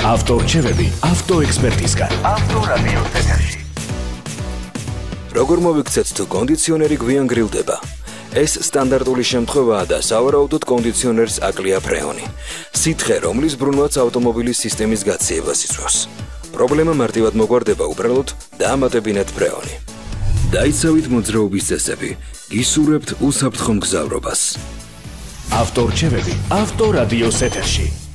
ავტორჩევები ავტოექსპერტისგან. ავტორადიოს ეთერში. როგორ მოვიქცეთ თუ კონდიციონერი გვიან გრილდება? ეს სტანდარტული შემთხვევაა და სავარაუდოდ კონდიციონერს აკლია ფრეონი. სითხე, რომლის ბრუნვაც ავტომობილის სისტემის გაციებას იწვევს. პრობლემა მარტივად მოგვარდება უბრალოდ დაამატებინეთ ფრეონი. დაიცავით მოძრაობის წესები, გისურვებთ უსაფრთხო მგზავრობას. ავტორჩევები ავტორადიოს ეთერში.